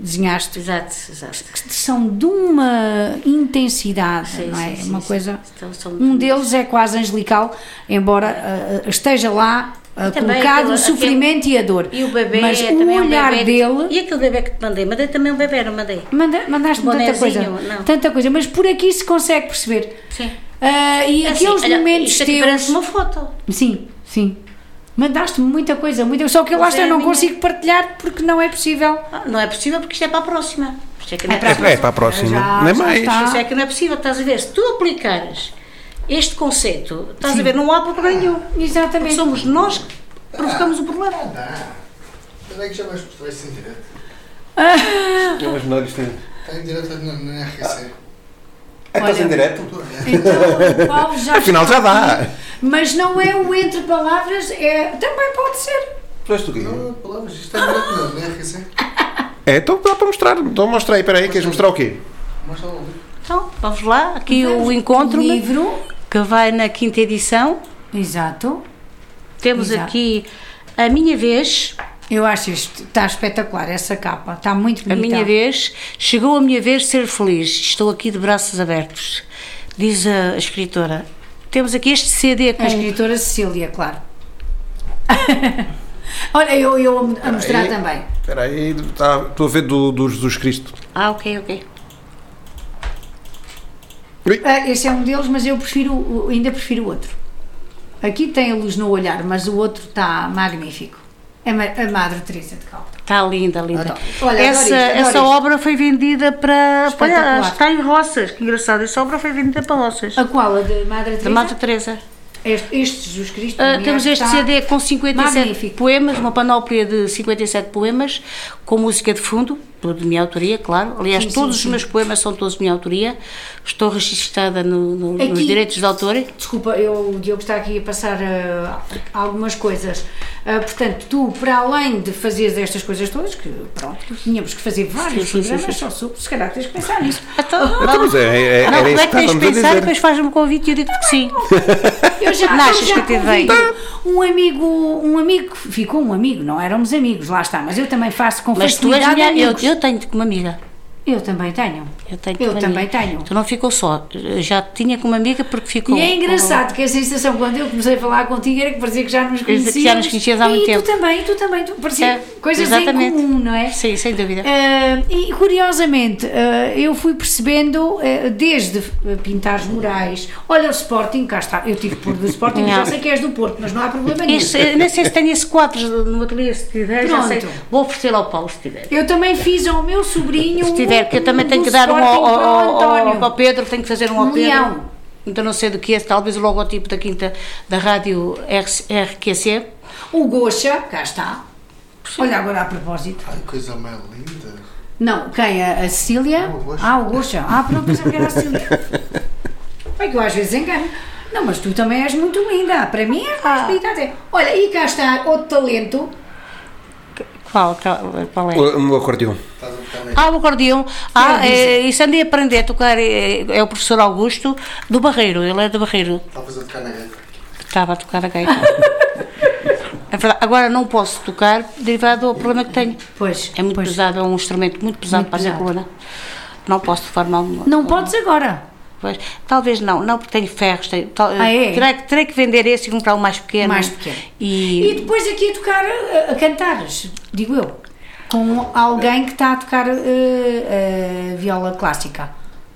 desenhaste, Exato. que são de uma intensidade, Sim, não é? sim, Uma sim, coisa. sim. São Um deles é quase angelical, embora esteja lá colocado o sofrimento e a dor. E o bebê mas o também olhar dele. E aquele bebê que te mandei? Mandei também um bebê, não mandei? Mandaste-me tanta coisa, mas por aqui se consegue perceber. Sim. E aqueles momentos isto aqui teus. parece uma foto. Sim. Mandaste-me muita coisa, só que eu lá eu não consigo partilhar porque não é possível. Não é possível porque isto é para a próxima. Isto é que não é para a próxima. Nem mais. Isto é que não é possível, estás a ver? Se tu aplicares este conceito, estás a ver, não há problema nenhum. Exatamente. Porque somos nós que provocamos o problema. Quando é que já vais mostrar isso em direto? Mas não, isto Está em direto na RC. Estás em direto? Então, o Paulo já Afinal está já dá. aqui, mas não é o entre palavras, também pode ser. Fizeste o quê? Não, palavras, isto está em direto na RC. Então dá para mostrar. Então mostra aí, espera aí, queres mostrar o quê? Mostra lá. Então, vamos lá. Aqui o encontro livro, que vai na 5ª edição. Exato. Temos aqui A Minha Vez. Eu acho isto está espetacular, essa capa, está muito bonita. A minha vez, chegou a minha vez de ser feliz, estou aqui de braços abertos, diz a escritora. Temos aqui este CD com... A escritora Cecília, claro. Olha, eu a mostrar também. Espera aí, estou a ver do Jesus Cristo. Ok. Esse é um deles, mas eu ainda prefiro o outro. Aqui tem a luz no olhar, mas o outro está magnífico. É a Madre Teresa de Calcutá. Está linda. Olha, essa obra foi vendida para... Espetacular. Está em Roças, que engraçado. Essa obra foi vendida para Roças. A qual? A de Madre Teresa? Da Madre Teresa. Este Jesus Cristo. Temos este CD com 57 magnífico. poemas, uma panóplia de 57 poemas, com música de fundo, tudo de minha autoria, claro. Aliás, todos os meus poemas são todos de minha autoria. Estou registrada nos direitos de autor. Desculpa, o Diogo está aqui a passar algumas coisas. Portanto, tu, para além de fazeres estas coisas todas, que pronto, tínhamos que fazer vários programas, só se calhar tens que pensar nisso. Mas era isso que tens de estávamos a pensar, dizer. depois faz-me um convite e eu digo que sim. Eu já convido um amigo que ficou um amigo, não éramos amigos, lá está, mas eu também faço com facilidade. Mas tu és amigos. eu tenho-te como amiga. Eu também tenho. Eu também tenho. Tu não ficou só, já te tinha como amiga porque ficou. E é engraçado que a sensação quando eu comecei a falar contigo era que parecia que já nos conhecíamos. Que já nos conhecias há muito tempo. E tu também, parecia coisas exatamente. em comum, não é? Sim, sem dúvida. E curiosamente, eu fui percebendo, desde pintar murais, olha o Sporting, cá está, eu tive que pôr do Sporting, já sei que és do Porto, mas não há problema nenhum. Nem sei se tenho esse quadro no ateliê, se tiver, já sei, vou oferecer ao Paulo se tiver. Eu também fiz ao meu sobrinho, se tiver, que eu também tenho que dar ao Pedro, tenho que fazer um ao Pedro. Leão. Então não sei do que é, talvez o logotipo da quinta da rádio RQC. O Goxa, cá está. Sim. Olha agora a propósito. Ai, coisa mais linda. Não, quem? A Cecília? O Goxa. Pronto, pensava que era a Cecília. É que eu às vezes engano. Não, mas tu também és muito linda. Para mim é mais bonita. Olha, e cá está outro talento. Qual é? O acordeão. O acordeão. Isso andei a aprender a tocar. É o professor Augusto do Barreiro. Ele é do Barreiro. Estavas a tocar na gaita. Estava a tocar a gaita. É verdade. Agora não posso tocar derivado ao problema que tenho. Pois. É muito pesado, é um instrumento muito pesado para a minha coluna. Não posso de forma alguma. Não podes agora. Pois, talvez não, porque tenho ferros. Terei que vender esse e comprar um mais pequeno. E depois aqui a tocar, a cantares, digo eu, com alguém que está a tocar viola clássica.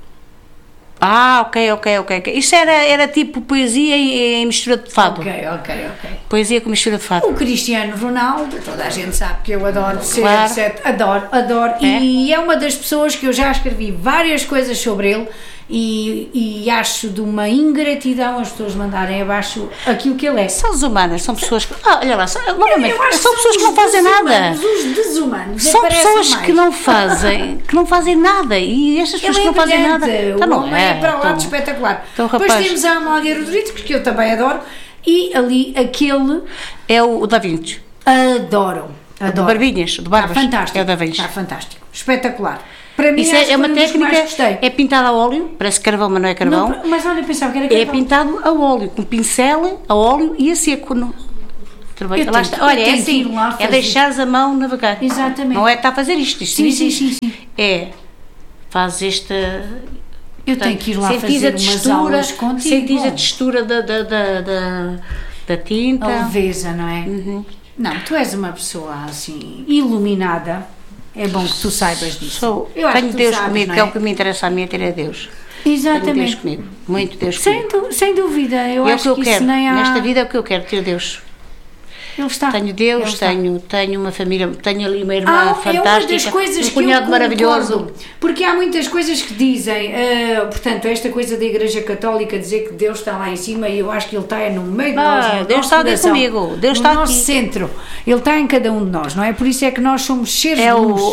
Ok. Isso era tipo poesia em mistura de fado. Ok. Poesia com mistura de fado. O Cristiano Ronaldo, toda a gente sabe que eu adoro Claro. adoro. E é uma das pessoas que eu já escrevi várias coisas sobre ele. E acho de uma ingratidão as pessoas mandarem abaixo aquilo que ele é. São desumanas, são pessoas que. Olha lá, são pessoas que não fazem nada. Os desumanos. São pessoas que não fazem nada. E estas pessoas que não fazem nada. Então não é para lá de espetacular. Depois temos a Amália Rodrigues, que eu também adoro, e ali aquele. É o Da Vinci. Adoro. Do Barbinhas, do Barbas. Está fantástico. É o Da Vinci. Está fantástico. Espetacular. Para mim, isso é uma técnica, é pintado a óleo, parece carvão, mas não é carvão. Não, mas olha, eu pensava que era carvão. É pintado a óleo, com pincel, a óleo e a seco. trabalho. Eu Lá tenho- está. eu Olha, é tenho que ir assim, lá é fazer. deixares a mão navegar. Exatamente. Não é estar a fazer isto Sim, não sim, existe. sim, sim. É, faz esta... Eu tenho que ir lá sentis fazer a umas textura, aulas contigo. sentis a textura da tinta. A leveza, não é? Não, tu és uma pessoa assim, iluminada. É bom que tu saibas disso. Eu acho Tenho que tu Deus sabes, comigo, não que é o que me interessa a mim, é ter a Deus. Tenho Deus Exatamente. comigo, muito Deus comigo. Sem dúvida, eu E é o acho que eu que quero, isso nem há... nesta vida é o que eu quero, ter Deus. Ele está. Tenho Deus, Ele está. tenho uma família, tenho ali uma irmã fantástica, é uma das coisas um que cunhado eu maravilhoso. concordo, porque há muitas coisas que dizem, portanto, esta coisa da Igreja Católica dizer que Deus está lá em cima e eu acho que Ele está no meio de nós, no Deus nosso está aqui coração, comigo, Deus no está nosso aqui. centro, Ele está em cada um de nós, não é? Por isso é que nós somos seres É de luz.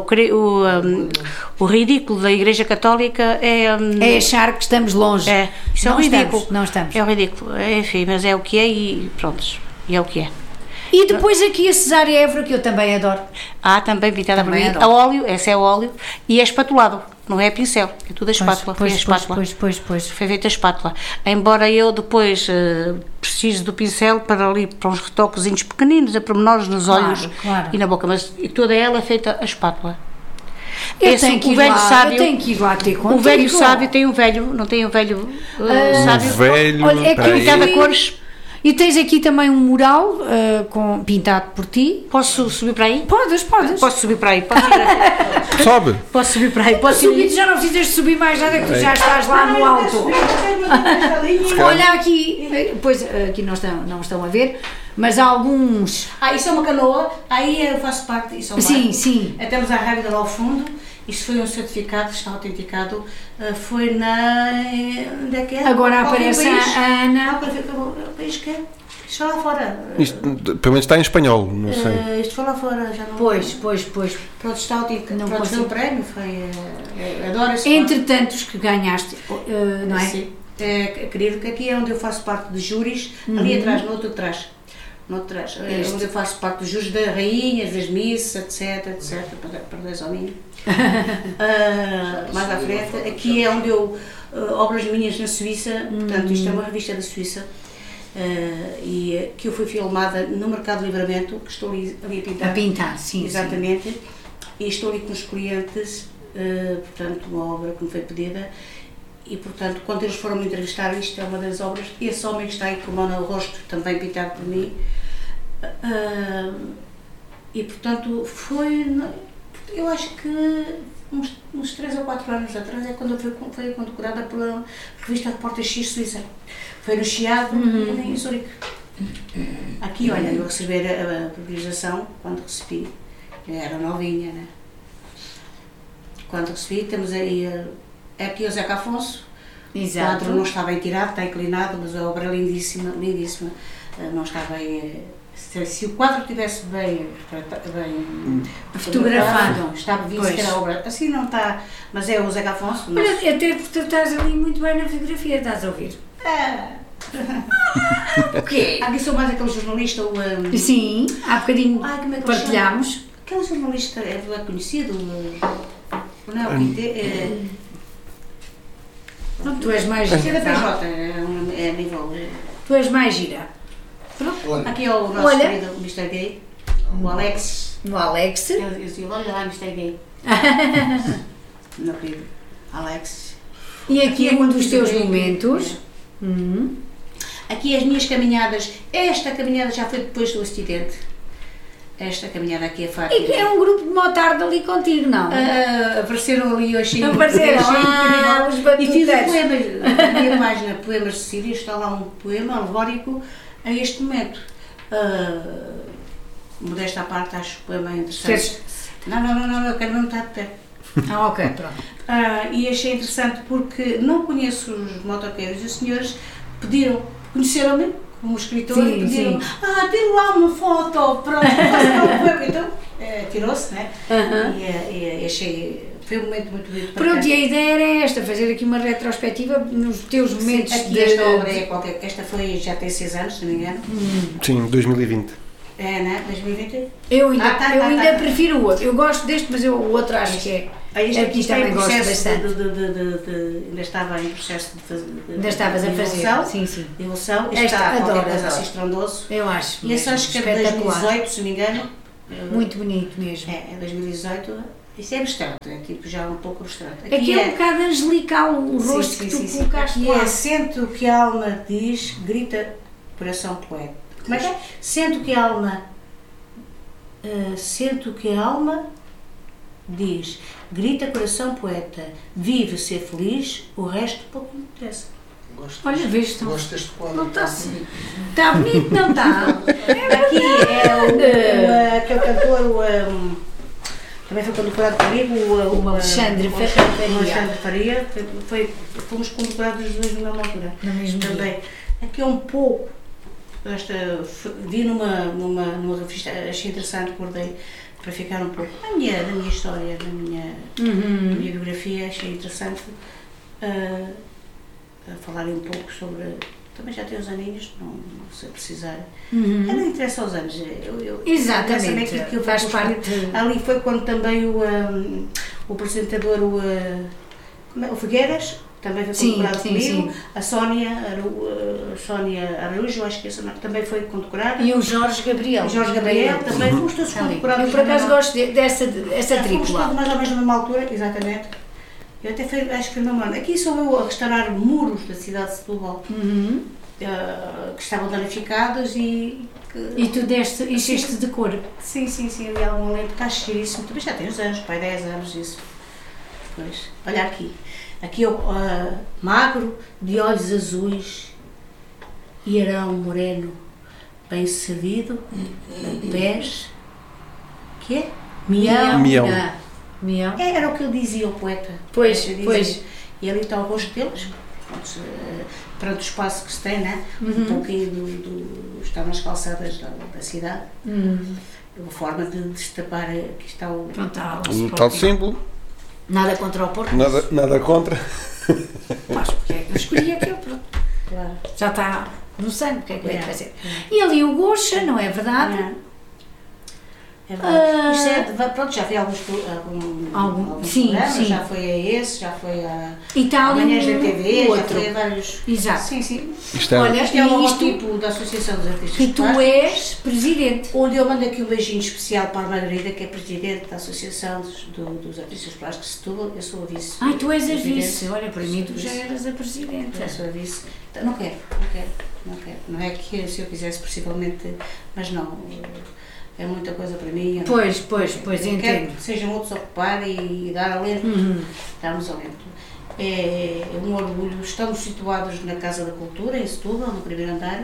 o ridículo da Igreja Católica é... É achar que estamos longe. Isso é Não o ridículo. estamos, não estamos. É o ridículo, enfim, mas é o que é e pronto, e é o que é. E depois aqui a Cesária Évora, que eu também adoro. Também pintada por Também mim, adoro. a óleo, esse é o óleo, e é espatulado, não é pincel, é tudo a espátula, foi a espátula. Pois. Foi feita a espátula. Embora eu depois precise do pincel para ali, para uns retoquezinhos pequeninos, a pormenores nos Claro, olhos claro. e na boca, mas toda ela é feita a espátula. Eu Esse, tenho que o ir velho lá, sábio, eu tenho que ir lá ter contigo. o velho sábio tem um velho, não tem um velho sábio? Velho, olha, é que peraí. Cada fui- cores. E tens aqui também um mural pintado por ti. Posso subir para aí? Podes. Posso subir para aí? Sobe. Posso subir para aí? Posso Subir, ir? já não precisas de subir mais nada, que tu já estás lá no alto. Olha aqui, pois aqui não estão a ver, mas há alguns. Isso é uma canoa, aí eu faço parte, isso é um Sim, barco. sim. Temos a rábida lá ao fundo, isso foi um certificado, está autenticado, foi na... onde é que é? Agora Qual aparece é o país? a Ana. O país que é? Isto foi lá fora. Isto, pelo menos está em espanhol, não sei. Isto foi lá fora, já não... Pois. Pronto, está autenticado. Não Pronto, foi consigo. o prémio, foi... adoro esse Entre tantos que ganhaste, não é? Sim. Querido, que aqui é onde eu faço parte de júris, ali atrás, no outro atrás. É onde eu faço parte dos júris das rainhas, das missas, etc, para 10 ao mínimo. Mais à frente, aqui é onde eu, obras minhas na Suíça, portanto isto é uma revista da Suíça, e que eu fui filmada no Mercado de Livramento, que estou ali a pintar. A pintar, sim. Exatamente, e estou ali com os clientes, portanto uma obra que me foi pedida. E, portanto, quando eles foram me entrevistar, isto é uma das obras, esse homem que está aí com a mão no rosto, também pintado por mim, e, portanto, eu acho que uns 3 ou 4 anos atrás é quando foi condecorada pela revista Repórter X Suíça. Foi no Chiado, em Zurique. Aqui, olha, eu recebi a priorização, quando recebi, eu era novinha, né? Quando recebi, temos aí... Aqui o Zeca Afonso, Exato. o quadro não está bem tirado, está inclinado, mas a obra é lindíssima, lindíssima. Não está bem... Se o quadro estivesse bem Fotografado. estava visto que era a obra. Assim não está, mas é o Zeca Afonso. Olha, até porque tu estás ali muito bem na fotografia, estás a ouvir? O quê? Aqui sou mais aquele jornalista, o... Sim, há bocadinho como é que ele partilhámos. Aquele jornalista é conhecido, não é o Quinte, Pronto, tu és mais é da gira. PJ, é a nível... Tu és mais gira. Olha, Aqui é o nosso Olha. querido Mr. Gay, o Alex. No Alex. Eu digo, olha lá, Mr. Gay. Meu querido Alex. E aqui é um dos teus Bem, momentos. Aqui as minhas caminhadas. Esta caminhada já foi depois do acidente. Esta caminhada aqui é Fátima. E que é um grupo de motarda ali contigo, não? Apareceram ali, eu achei Apareceram, os incrível. E fiz batuteiros. poemas, na minha página Poemas de Síria, está lá um poema alegórico a este momento. Modesta à parte, acho o poema interessante. Não, eu quero mesmo estar de pé. Ok, pronto. E achei interessante porque não conheço os motoqueiros e os senhores conheceram-me como escritor e pediram-me, tira lá uma foto para fazer um poema. Então, tirou-se, né? E achei, foi um momento muito bonito para Pronto, cá. e a ideia era esta, fazer aqui uma retrospectiva nos teus momentos Aqui esta obra é qualquer, esta foi, já tem 6 anos, se não me engano. Sim, 2020. É, né? 2020. Eu ainda, Tá. prefiro o outro. Eu gosto deste, mas o outro acho que é. Este aqui está em gosto processo bastante. ainda estava em processo de fazer. Ainda estavas a fazer. evolução. Sim, sim. De evolução. Este Esta está adoro, qualquer coisa adoro. assim estrondoso. Eu acho. E esse acho que é de espetacular. 2018, se não me engano. Muito bonito mesmo. É 2018. Isso é abstrato, é tipo já um pouco abstrato. Aqui é um bocado angelical o rosto que tu colocaste Aqui lá. é sento que a alma diz, grita coração poeta. Como é que é? Sento que a alma diz, grita coração poeta, vive ser feliz, o resto pouco me interessa. Gosto Olha, deste- vês tu. Gosto deste quadro. Não está tá assim. bonito. Está bonito, não está? Aqui é aquele cantor, também foi condecorado comigo, o Alexandre Faria. Fomos condecorados os dois na mesma altura. No mesmo dia. Também. Aqui é um pouco, vi numa revista, achei interessante, guardei para ficar um pouco da minha história, da minha biografia, achei interessante falarem um pouco sobre. Também já tenho uns aninhos, não sei precisar. Não interessa aos anos. Exatamente, aquilo que eu faz vou parte. construir. Ali foi quando também o apresentador, o Figueiras, também foi Sim, condecorado sim, comigo. sim. A Sónia Araújo, acho que essa também foi condecorada. E o Jorge Gabriel. Jorge Gabriel, também fomos todos Ali. condecorados. Eu por acaso na mesma- gosto dessa Fomos tripla. todos mais ou menos na mesma altura, exatamente. Eu até acho que foi no mesmo ano. Aqui sou eu a restaurar muros da cidade de Setúbal, que estavam danificados e tu encheste de cor. Sim, ali há um lento que está cheiríssimo. Também já tem uns anos, pai, 10 anos isso. Pois, olha aqui. Aqui eu, magro, de olhos azuis, Hierão moreno, bem servido, pés, que é? Mião. Mião. Mião. Era o que ele dizia, o poeta. Pois, Ele dizia. pois. E ali está o rosto deles, perante o espaço que se tem, né? Um pouquinho está nas calçadas da cidade. Uma forma de destapar, aqui está o... Pronto, há o Um Sporting. tal símbolo, Nada contra o Porto. nada contra. Mas porque é que eu escolhi aquele, pronto. Claro. Já está no sangue, o que é que eu ia fazer? E ali o Gocha, não é verdade? É verdade. Isto é pronto, já foi alguns Sim, programas, sim. já foi a esse, já foi a E está ali Manhãs da TV, já outro. foi a vários... Exato. Sim. Isto é, Olha, Isto é o e isto logotipo da Associação dos Artistas que tu Plásticos, és presidente. onde eu mando aqui um beijinho especial para a Margarida, que é presidente da Associação dos Artistas Plásticos de Setúbal. Eu sou a vice. Ai, tu és a presidente. vice. Olha, para mim tu Sou já vice. eras a presidente. Eu sou a vice. Então, não quero. Não é que se eu quisesse possivelmente, mas não. É muita coisa para mim. eu não- Pois, eu quero entendo. que sejam outros a ocupar e dar alento. Darmos alento. É um orgulho. Estamos situados na Casa da Cultura, em Setúbal, no primeiro andar.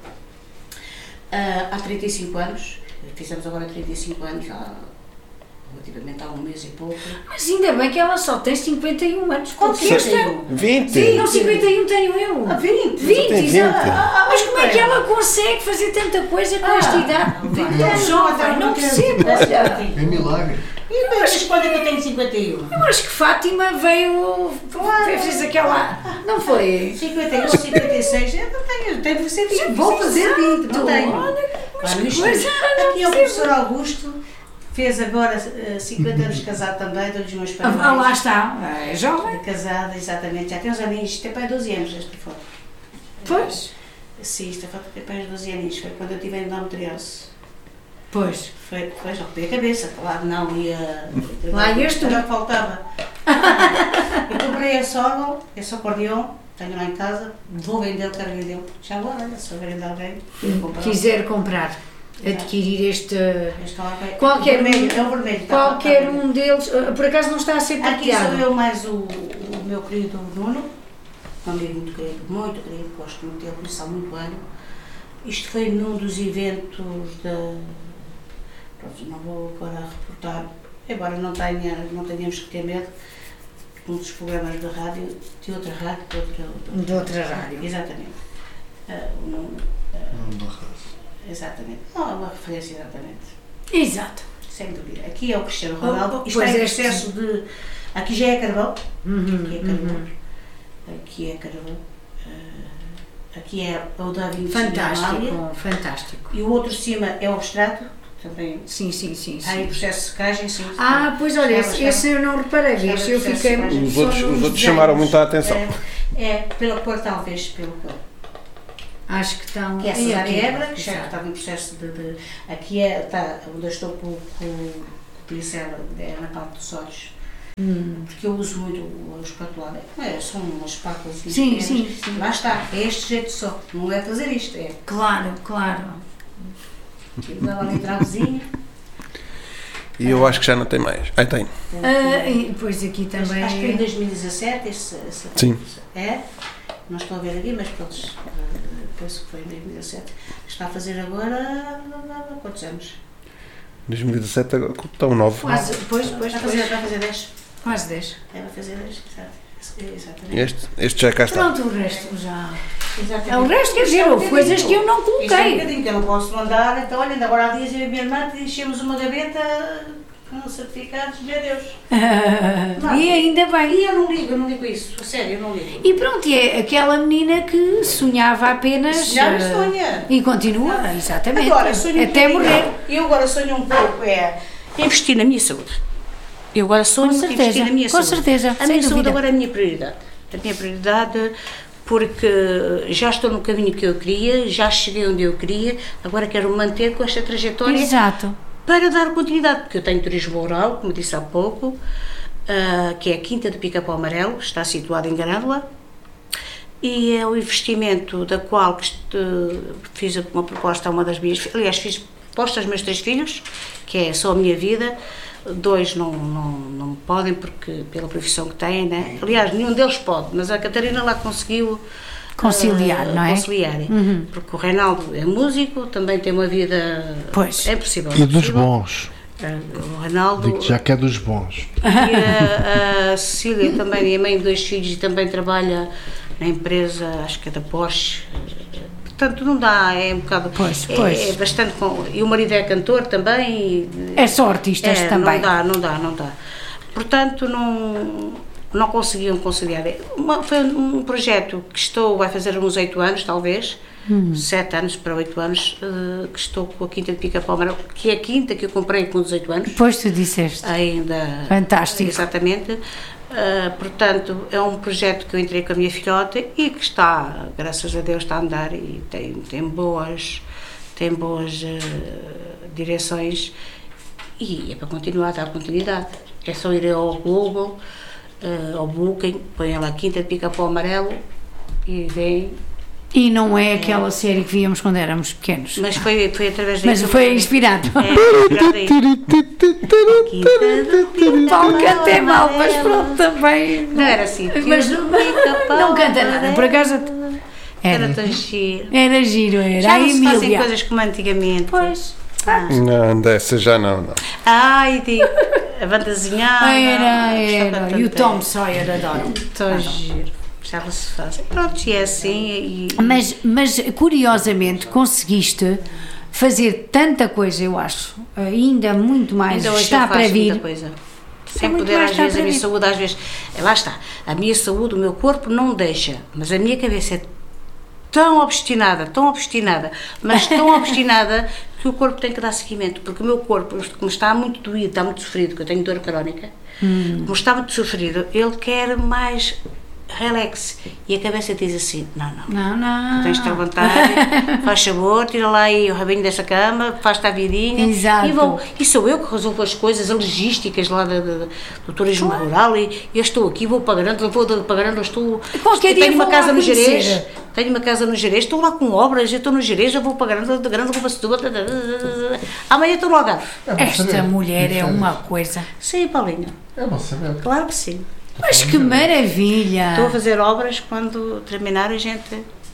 Há 35 anos. Fizemos agora 35 anos, relativamente há um mês e pouco. Mas ainda bem que ela só tem 51 anos. Quantos Porque anos esta- tem? 20. Sim, não, 51 tenho eu. 20! 20, tem 20. exato. Mas como é que ela consegue fazer tanta coisa com esta idade? Tão jovem, não percebo. Olha. É milagre. E mas quando é que eu tenho 51? Eu acho que Fátima veio, fez aquela, não foi? 51 ou 56, eu não tenho que ser 20. Vou fazer 20, não tenho. Olha, mas Olha, que isto- coisa, não aqui é o percebo. professor Augusto, fez agora 50 anos de casado também, dou-lhes meus parabéns. Ah, lá está, é jovem. De casada, exatamente, já tem uns aninhos, tem pai 12 anos esta foto. Pois, Sim, esta foto tem pai 12 aninhos, foi quando eu tive endometriose. pois. Foi já pedi a cabeça, claro, não ia. Lá ias tu. Já faltava. Eu comprei esse órgão, esse acordeão, tenho lá em casa, vou vender, quero vender. Já agora, olha, se eu vender alguém, quero comprar. Quiser comprar, adquirir este, Este órgão é qualquer o vermelho, um, é o vermelho. qualquer um deles, por acaso não está a ser Aqui sou partilhado. eu mais o meu querido Nuno, um amigo muito querido, gosto muito dele, conheço há muito ano. Isto foi num dos eventos da. Pronto, não vou agora reportar, embora não tenhamos que ter medo, um dos programas da rádio, de outra rádio, De outra rádio. Exatamente. Não barras. Exatamente. Não é uma referência, exatamente. Exato. Sem dúvida. Aqui é o Cristiano Ronaldo. Isto Pois é em este- processo de. Aqui já é carvão. Aqui é carvão. Uhum. Aqui é carvão. aqui é o da Vinci da Amália. Fantástico, fantástico. E o outro de cima é o abstrato, também. Sim, sim, sim. Há em processo de secagem, sim. Pois olha, esse eu não reparei, vês, eu fiquei... Os outros chamaram muito a atenção. Pela cor, talvez, pela cor. Acho que estão... Que é a Cesária Ebra, que já exato. está em processo de... Aqui está onde eu estou com o pincel, na parte dos olhos. Porque eu uso muito o espatulado. São umas espátulas Sim, sim. Lá está, é este jeito só. Não é fazer isto, é. Claro, claro. Dá ali travezinho. E eu acho que já não tem mais. Aí tem. E depois aqui também... Acho que em 2017 Sim. Não estou a ver aqui, mas pronto, penso que foi em 2017. Está a fazer agora há quantos anos? 2017 estão 9. Quase, depois, Vai fazer 10. quase 10. Vai fazer 10, exatamente. Este já cá está. Pronto, o resto já... Exatamente. O resto, quer dizer, houve coisas que eu não Isto é um coloquei. bocadinho que eu não posso mandar, então olha, ainda agora há dias eu e a minha irmã enchemos uma gaveta com certificados, meu Deus. E ainda bem. E eu não ligo isso, a sério, eu não ligo. E pronto, e é aquela menina que sonhava apenas... Já me sonha. E continua, exatamente. Agora, sonho até morrer. Eu agora sonho um pouco, investir na minha saúde. Eu agora sonho Com certeza, investir na minha com saúde. certeza, A sem minha saúde dúvida. agora é a minha prioridade. A minha prioridade, porque já estou no caminho que eu queria, já cheguei onde eu queria, agora quero me manter com esta trajetória. Exato. Para dar continuidade, porque eu tenho turismo rural, como disse há pouco, que é a Quinta do Pica-Pau Amarelo, está situada em Grândola, e é o investimento da qual fiz uma proposta a uma das minhas filhas, aliás, fiz proposta aos meus 3 filhos, que é só a minha vida. 2 não podem, porque pela profissão que têm, né? Aliás, nenhum deles pode, mas a Catarina lá conseguiu conciliar, não é? Conciliar, porque o Reinaldo é músico, também tem uma vida... Pois. É possível. E é dos possível. bons. O Reinaldo... Digo já que é dos bons. E a Cecília também é mãe de 2 filhos e também trabalha na empresa, acho que é da Porsche. Portanto, não dá, é um bocado... Pois. É bastante... E o marido é cantor também. É só artistas também. Não dá. Portanto, não conseguiam conciliar. Foi um projeto que vai fazer uns 8 anos, talvez, 7 anos para 8 anos, que estou com a Quinta de Pica-Pau Amarelo, que é a quinta que eu comprei com 18 anos. Depois tu disseste. Ainda... Fantástico. Exatamente. Portanto, é um projeto que eu entrei com a minha filhota e que está, graças a Deus, está a andar e tem boas direções e é para continuar, dar continuidade. É só ir ao Google, ao Booking, põe lá Quinta de Pica-Pau Amarelo e vem. E não é aquela série que víamos quando éramos pequenos. Mas foi através daí. Mas foi inspirado. O Paulo canta é mal, mas pronto, também. Não era assim. Mas não canta nada, por acaso. Era tão giro. Era giro, era. Já A não se fazem Emília. coisas como antigamente. Pois. Não, dessa já não. Ai, a bandazinhada. Era. E o Tom Sawyer, adoro. Tão giro. Já não se faz. Pronto, e é assim. Mas curiosamente conseguiste fazer tanta coisa, eu acho. Ainda muito mais Ainda hoje está eu para faço vir. muita coisa. Sem muito poder, mais às está vezes, a para minha vir. saúde, às vezes. Lá está. A minha saúde, o meu corpo não deixa. Mas a minha cabeça é tão obstinada, mas tão obstinada que o corpo tem que dar seguimento. Porque o meu corpo, como está muito doído, está muito sofrido, que eu tenho dor crónica, como está muito sofrido, ele quer mais relax. E a cabeça diz assim: não. Não. Tu tens de te levantar, faz favor, tira lá aí o rabinho dessa cama, faz-te a vidinha. Exato. E sou eu que resolvo as coisas, as logísticas lá do turismo rural, e eu estou aqui, vou pagando, tenho uma casa no Gerês, estou lá com obras, eu estou no Gerês, eu vou pagando de grande, vou para Setúbal, amanhã estou no Algarve. Esta mulher é uma coisa. Sim, Paulinho. É bom saber. Claro que sim. Mas que maravilha! Estou a fazer obras, quando terminar a gente...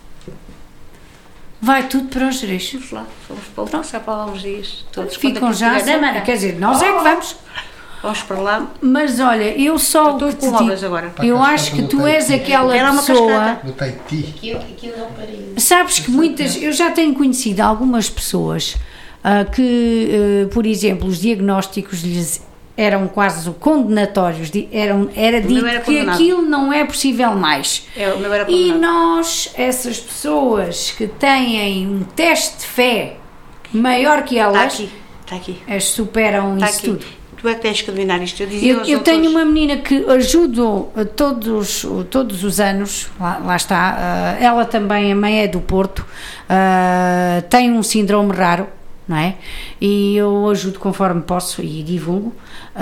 Vai tudo para os Gerês. Vamos lá, vamos passar para lá uns dias. Todos Ficam já, quer dizer, nós é que vamos. Vamos para lá. Mas olha, eu só Estou o que com te digo, obras agora. eu acho que tu és aquela Era uma pessoa, cascata. Do Tahiti. Aquilo é um paraíso. sabes que eu já tenho conhecido algumas pessoas que, por exemplo, os diagnósticos lhes eram quase condenatórios, era meu dito era que condenado. aquilo não é possível mais. O meu era E condenado. nós, essas pessoas que têm um teste de fé maior que Está elas, aqui, está aqui. as superam Está isso aqui. tudo. Tu é que tens que dominar isto. Eu dizia aos Eu tenho autores, uma menina que ajudo todos os anos, lá está, ela também, a mãe é do Porto, tem um síndrome raro, não é? E eu ajudo conforme posso e divulgo.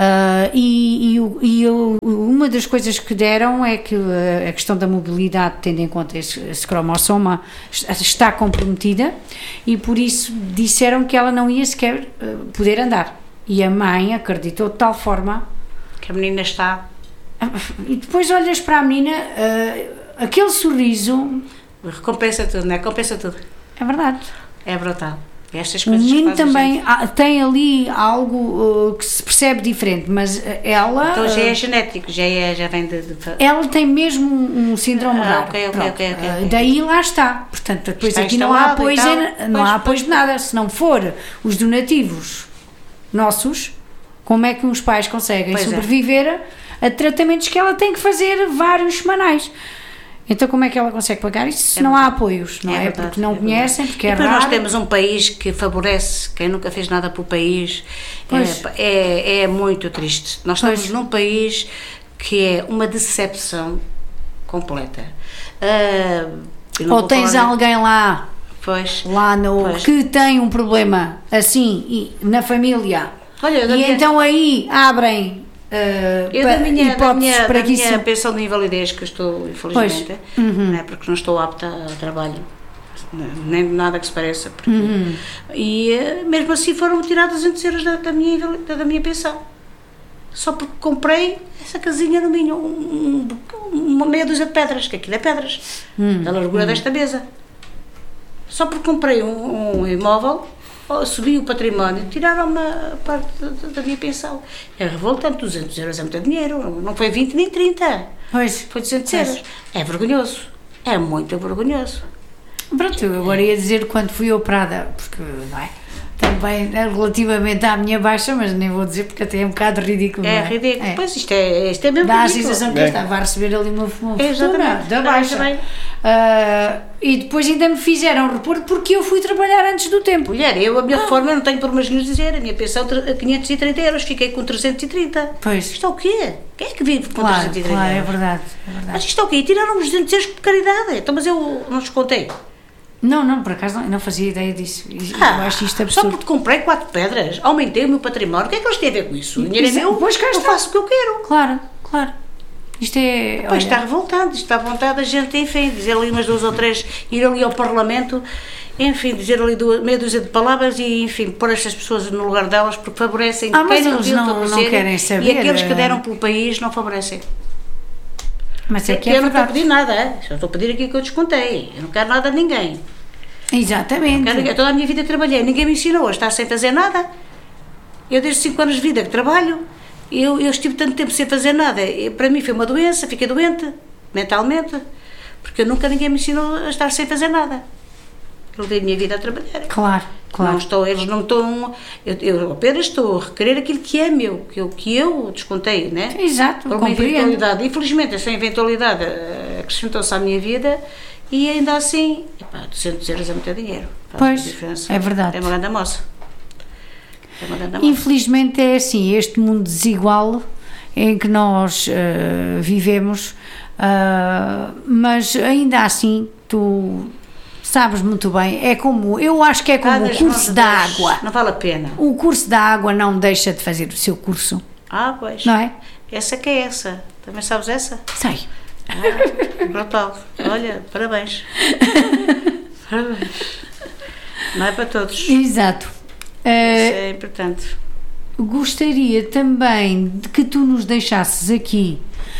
Uma das coisas que deram é que a questão da mobilidade, tendo em conta esse cromossoma, está comprometida e por isso disseram que ela não ia sequer poder andar. E a mãe acreditou de tal forma. que a menina está... E depois olhas para a menina, aquele sorriso. Recompensa tudo, não é? Compensa tudo. É verdade. É brutal. Estas O coisas que menino faz a também gente. tem ali algo que se percebe diferente, mas ela. Então já é genético, já vem de... Ela tem mesmo um síndrome raro. ok. Pronto. Daí lá está. Portanto, depois Está aqui não há instalado e apoio, tal. não há Pois, apoio de nada. Se não for os donativos nossos, como é que uns pais conseguem Pois é. sobreviver a tratamentos que ela tem que fazer vários semanais? Então como é que ela consegue pagar isso se não há apoios, não é? verdade, Porque não verdade. conhecem, porque é Depois raro. nós temos um país que favorece quem nunca fez nada pelo país. Pois. É muito triste. Nós Pois. estamos num país que é uma decepção completa. Eu não Ou vou tens falar- alguém lá Pois. no que tem um problema assim na família Olha, da e minha- então aí abrem Eu da minha para que isso. pensão de invalidez, que eu estou, infelizmente, não é, porque não estou apta a trabalho, nem de nada que se pareça. Porque, e mesmo assim foram tirados 200 euros da minha pensão. Só porque comprei essa casinha no Minho, uma meia dúzia de pedras, que aquilo é pedras, da largura desta mesa. Só porque comprei um imóvel, subi o património, tiraram-me a parte da minha pensão. É revoltante, 200 euros é muito dinheiro, não foi 20 nem 30, Pois. foi 200 euros. É vergonhoso, é muito vergonhoso. Pronto, eu agora ia dizer quando fui operada, porque não é? Também relativamente à minha baixa, mas nem vou dizer porque até é um bocado ridículo. É não ridículo, É. pois isto é mesmo Dá a ridículo. sensação que eu estava a receber ali uma fortuna Exatamente. da baixa. Também. E depois ainda me fizeram repor porque eu fui trabalhar antes do tempo. Mulher, a minha reforma eu não tenho problemas nenhum de dizer, a minha pensão 530 euros, fiquei com 330. Pois. Isto é o quê? Quem é que vive com Claro, 330 claro, é euros? verdade. Mas isto é o quê? Tiraram-me os 200 euros por caridade, então, mas eu não descontei. Não, por acaso não fazia ideia disso. Eu acho isto Só absurdo. porque comprei 4 pedras, aumentei o meu património, o que é que eles têm a ver com isso? O dinheiro é meu, Pois cá eu está. faço o que eu quero. Claro. Isto é. Pois olha, está revoltante, isto está à vontade da gente, enfim, dizer ali umas 2 ou 3, ir ali ao Parlamento, enfim, dizer ali meia dúzia de palavras e, enfim, pôr estas pessoas no lugar delas, porque favorecem mas quem eles devia não favorecer querem saber, e aqueles que deram pelo país não favorecem. Mas é que eu é não estou a verdade. pedir nada, só estou a pedir aquilo que eu descontei, eu não quero nada de ninguém. Exatamente. Toda a minha vida trabalhei, ninguém me ensinou a estar sem fazer nada. Eu desde 5 anos de vida que trabalho, eu estive tanto tempo sem fazer nada. Para mim foi uma doença, fiquei doente, mentalmente, porque ninguém me ensinou a estar sem fazer nada. Eu dei a minha vida a trabalhar. Claro. Eles não estão... Eu apenas estou a requerer aquilo que é meu, que eu descontei, né? Exato, Por uma compreendo. eventualidade. Infelizmente, essa eventualidade acrescentou-se à minha vida e ainda assim, 200 euros é muito dinheiro. Faz Pois, uma diferença. é verdade. É uma grande moça. É uma grande moça. Infelizmente é assim, este mundo desigual em que nós vivemos, mas ainda assim tu sabes muito bem, eu acho que é como o curso da água. Não vale a pena. O curso da água não deixa de fazer o seu curso, Pois. não é? Essa que é essa. Também sabes essa? Sei. Brutal. Olha, parabéns. Parabéns. Não é para todos. Isso Exato. é importante. Gostaria também de que tu nos deixasses aqui,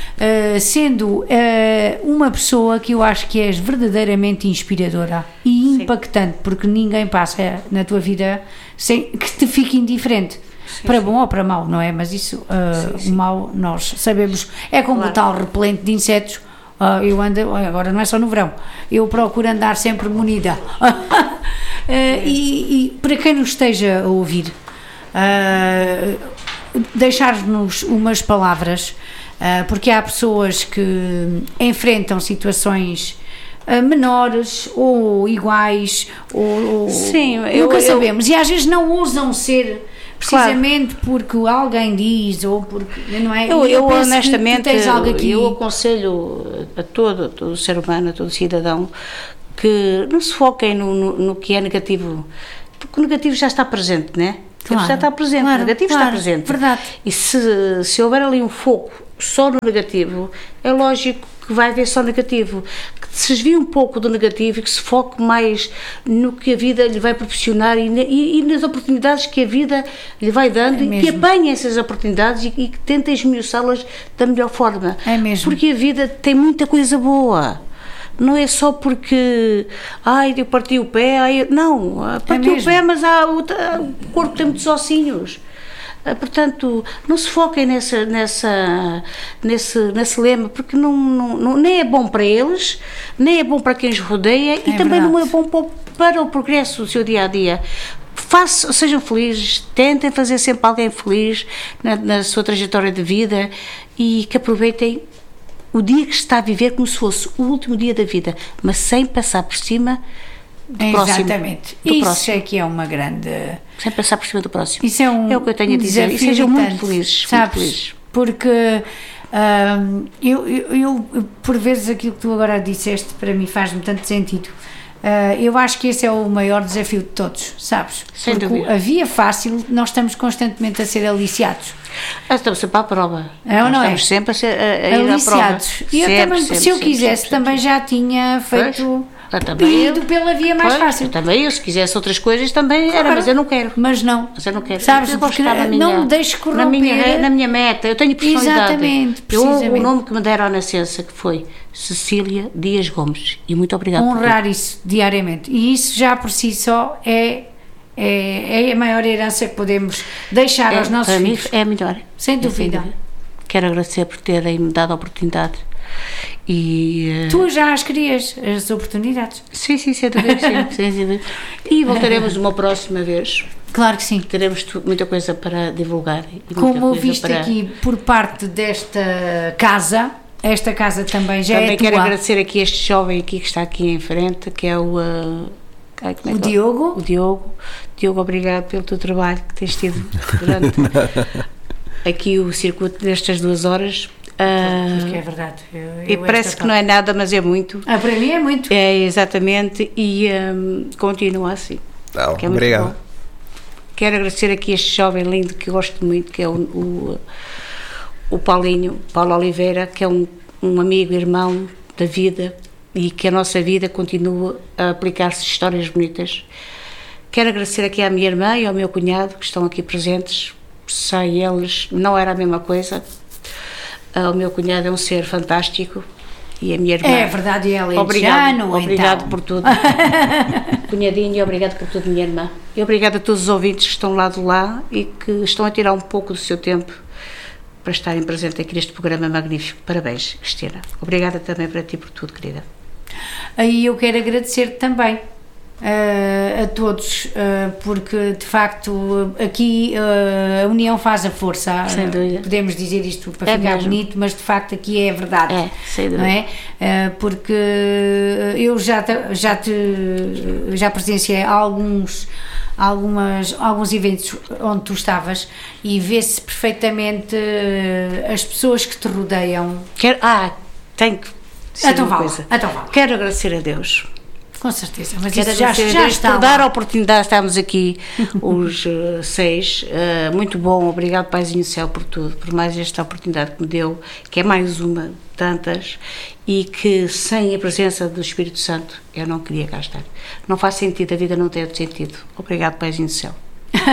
sendo uma pessoa que eu acho que és verdadeiramente inspiradora e impactante, porque ninguém passa na tua vida sem que te fique indiferente, para bom ou para mau, não é? Mas isso, o mau, nós sabemos, é como o tal repelente de insetos. Eu ando, agora não é só no verão, eu procuro andar sempre munida. E para quem nos esteja a ouvir, deixar-nos umas palavras, porque há pessoas que enfrentam situações menores ou iguais, ou Sim, nunca sabemos, e às vezes não ousam ser precisamente porque alguém diz, ou porque, não é? Eu penso honestamente, que tu tens algo aqui. eu aconselho a todo ser humano, a todo cidadão, que não se foquem no que é negativo, porque o negativo já está presente, não é? Claro, já está presente, claro, o negativo está presente. Verdade. E se houver ali um foco só no negativo, é lógico que vai haver só negativo, que se desvie um pouco do negativo e que se foque mais no que a vida lhe vai proporcionar e nas oportunidades que a vida lhe vai dando, e que apanhe essas oportunidades e que tente esmiuçá-las da melhor forma. É mesmo. Porque a vida tem muita coisa boa. Não é só porque eu parti o pé, não, parti o pé, mas o corpo tem muitos ossinhos. Portanto, não se foquem nesse lema, porque nem é bom para eles, nem é bom para quem os rodeia, e também verdade. não é bom para o progresso do seu dia-a-dia. Sejam felizes, tentem fazer sempre alguém feliz na sua trajetória de vida, e que aproveitem o dia que está a viver como se fosse o último dia da vida, mas sem passar por cima do próximo. Exatamente. Do Isso próximo. é que é uma grande... Sem passar por cima do próximo. Isso é o que eu tenho a dizer. E sejam muito felizes. Sabes? Muito felizes. Porque eu, por vezes, aquilo que tu agora disseste, para mim faz-me tanto sentido. Eu acho que esse é o maior desafio de todos, sabes? Sem porque dúvida. a via fácil, nós estamos constantemente a ser aliciados. Estamos sempre à prova. Não é? Estamos sempre a ir à prova. Aliciados. E eu também, se eu quisesse, também já tinha feito... ido pela via mais fácil. Também eu, se quisesse outras coisas, também Claro, era, mas eu não quero. Mas não. Mas eu não quero. Sabes, eu gosto porque de estar não me deixes corromper. na minha meta, eu tenho personalidade. Exatamente, O precisamente. nome que me deram à nascença, que foi Cecília Dias Gomes, e muito obrigada por Honrar isso diariamente. E isso já por si só é a maior herança que podemos deixar aos nossos para filhos. mim é melhor. Sem dúvida. Quero agradecer por terem-me dado a oportunidade. E, Tu já as querias, as oportunidades. Sim, sem dúvida, sim. E voltaremos uma próxima vez. Claro que sim. Teremos muita coisa para divulgar. E como ouviste aqui por parte desta casa, esta casa também já também é tua. quero agradecer aqui este jovem aqui que está aqui em frente, que é o Diogo. O Diogo. Diogo, obrigado pelo teu trabalho que tens tido durante aqui o circuito destas 2 horas. Porque é verdade. E parece que não é nada, mas é muito. Para mim é muito. É, exatamente, e continua assim. Que é muito obrigado. bom. Quero agradecer aqui este jovem lindo que eu gosto muito, que é o Paulo Oliveira, que é um amigo, irmão da vida, e que a nossa vida continua a aplicar-se histórias bonitas. Quero agradecer aqui à minha irmã e ao meu cunhado, que estão aqui presentes. Sem eles não era a mesma coisa. O meu cunhado é um ser fantástico, e a minha irmã... É verdade, ela é obrigado então. por tudo. Cunhadinho, obrigado por tudo, minha irmã. E obrigado a todos os ouvintes que estão lá de lá e que estão a tirar um pouco do seu tempo para estarem presentes aqui neste programa magnífico. Parabéns, Cristina. Obrigada também para ti por tudo, querida. Aí eu quero agradecer também a todos, porque de facto aqui a união faz a força. Sem dúvida. Podemos dizer isto para ficar mesmo. bonito, mas de facto aqui é verdade. Sem dúvida. Não é? Porque eu já presenciei alguns eventos onde tu estavas e vê-se perfeitamente as pessoas que te rodeiam. Tenho que dizer Então uma vá lá, coisa. então vá lá. Quero agradecer a Deus. Com certeza, mas Quero isso já Deus está por dar a lá. oportunidade, estamos aqui os 6, muito bom, obrigado Paizinho do Céu por tudo, por mais esta oportunidade que me deu, que é mais uma de tantas, e que sem a presença do Espírito Santo eu não queria cá estar. Não faz sentido, a vida não tem outro sentido. Obrigado Paizinho do Céu.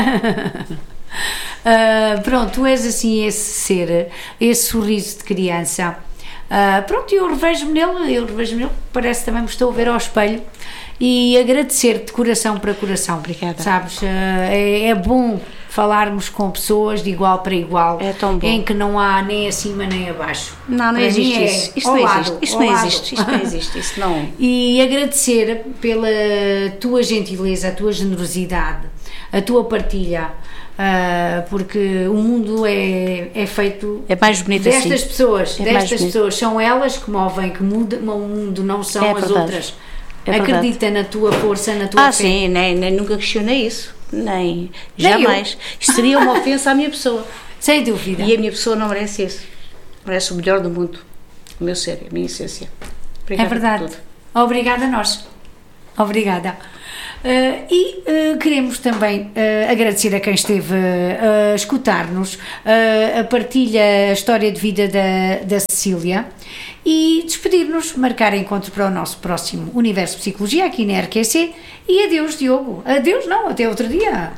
Pronto, tu és assim esse ser, esse sorriso de criança. Pronto, eu revejo-me nele, parece também me estou a ver ao espelho e agradecer de coração para coração. Obrigada. Sabes, é bom falarmos com pessoas de igual para igual, É tão bom. em que não há nem acima nem abaixo. Não Para existe mim isso. Isto ao não lado, existe. Isto ao não lado. existe. Isto não existe. Isso não. E agradecer pela tua gentileza, a tua generosidade, a tua partilha, porque o mundo é feito É mais bonito destas assim. pessoas. É mais Destas bonito. pessoas, são elas que movem, que mudam o mundo, não são É as verdade. outras. É verdade. Acredita na tua força, na tua fé. Sim, nem nunca questionei isso. Nem Nem jamais. Isto seria uma ofensa à minha pessoa. Sem dúvida. E a minha pessoa não merece isso. Merece o melhor do mundo. O meu ser, a minha essência. É Obrigada verdade. por tudo. Obrigada a nós. Obrigada. Queremos também agradecer a quem esteve a escutar-nos, a partilha, a história de vida da Cecília e despedir-nos, marcar encontro para o nosso próximo Universo Psicologia aqui na RQC e adeus, Diogo. Adeus, não, até outro dia.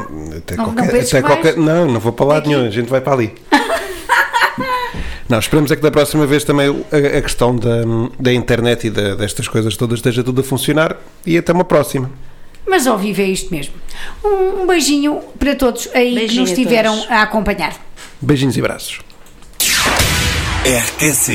Não vou para lado nenhum, a gente vai para ali. Não, esperamos é que da próxima vez também a questão da internet e destas coisas todas esteja tudo a funcionar e até uma próxima. Mas ao vivo é isto mesmo. Um beijinho para todos aí Beijinho que nos a estiveram todos. a acompanhar. Beijinhos e abraços. RQC